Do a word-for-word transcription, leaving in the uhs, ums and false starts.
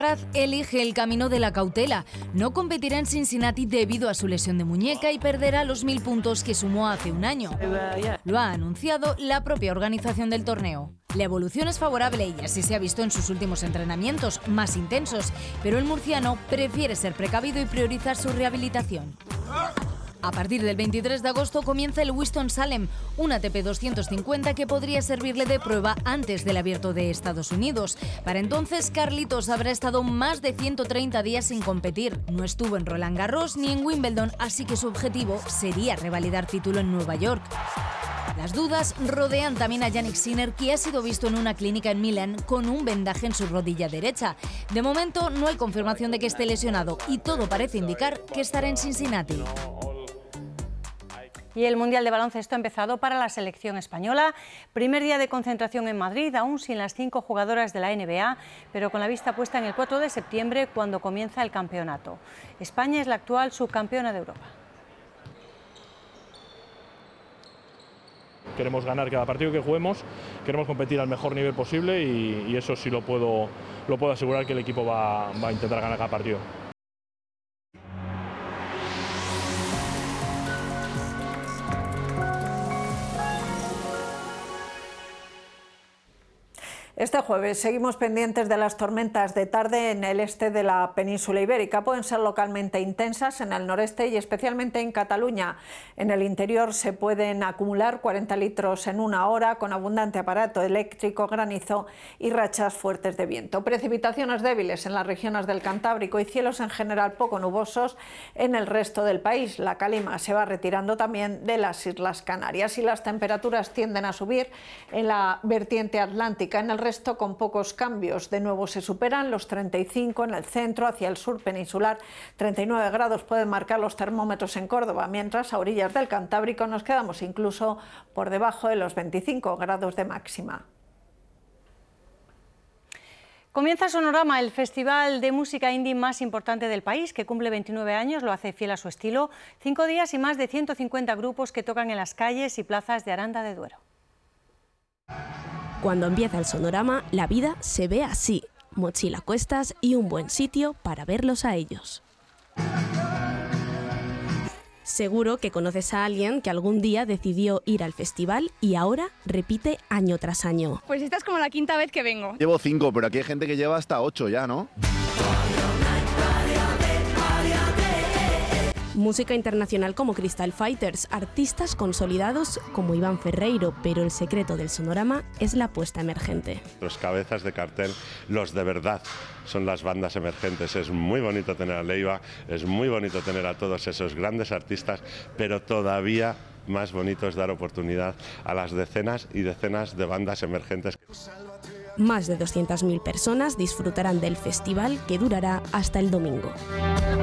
Alcaraz elige el camino de la cautela. No competirá en Cincinnati debido a su lesión de muñeca y perderá los mil puntos que sumó hace un año. Lo ha anunciado la propia organización del torneo. La evolución es favorable y así se ha visto en sus últimos entrenamientos, más intensos, pero el murciano prefiere ser precavido y priorizar su rehabilitación. A partir del veintitrés de agosto comienza el Winston-Salem, un A T P doscientos cincuenta que podría servirle de prueba antes del Abierto de Estados Unidos. Para entonces, Carlitos habrá estado más de ciento treinta días sin competir. No estuvo en Roland Garros ni en Wimbledon, así que su objetivo sería revalidar título en Nueva York. Las dudas rodean también a Jannik Sinner, que ha sido visto en una clínica en Milán con un vendaje en su rodilla derecha. De momento no hay confirmación de que esté lesionado y todo parece indicar que estará en Cincinnati. Y el Mundial de Baloncesto ha empezado para la selección española. Primer día de concentración en Madrid, aún sin las cinco jugadoras de la N B A, pero con la vista puesta en el cuatro de septiembre, cuando comienza el campeonato. España es la actual subcampeona de Europa. Queremos ganar cada partido que juguemos, queremos competir al mejor nivel posible y, y eso sí lo puedo, lo puedo asegurar, que el equipo va, va a intentar ganar cada partido. Este jueves seguimos pendientes de las tormentas de tarde en el este de la península ibérica. Pueden ser localmente intensas en el noreste y especialmente en Cataluña. En el interior se pueden acumular cuarenta litros en una hora, con abundante aparato eléctrico, granizo y rachas fuertes de viento. Precipitaciones débiles en las regiones del Cantábrico y cielos en general poco nubosos en el resto del país. La calima se va retirando también de las Islas Canarias y las temperaturas tienden a subir en la vertiente atlántica. En el resto con pocos cambios. De nuevo se superan los treinta y cinco en el centro, hacia el sur peninsular. treinta y nueve grados pueden marcar los termómetros en Córdoba, mientras a orillas del Cantábrico nos quedamos incluso por debajo de los veinticinco grados de máxima. Comienza Sonorama, el festival de música indie más importante del país, que cumple veintinueve años, lo hace fiel a su estilo. Cinco días y más de ciento cincuenta grupos que tocan en las calles y plazas de Aranda de Duero. Cuando empieza el Sonorama, la vida se ve así: mochila a cuestas y un buen sitio para verlos a ellos. Seguro que conoces a alguien que algún día decidió ir al festival y ahora repite año tras año. Pues esta es como la quinta vez que vengo. Llevo cinco, pero aquí hay gente que lleva hasta ocho ya, ¿no? Música internacional como Crystal Fighters, artistas consolidados como Iván Ferreiro, pero el secreto del Sonorama es la apuesta emergente. Los cabezas de cartel, los de verdad, son las bandas emergentes. Es muy bonito tener a Leiva, es muy bonito tener a todos esos grandes artistas, pero todavía más bonito es dar oportunidad a las decenas y decenas de bandas emergentes. Más de doscientas mil personas disfrutarán del festival, que durará hasta el domingo.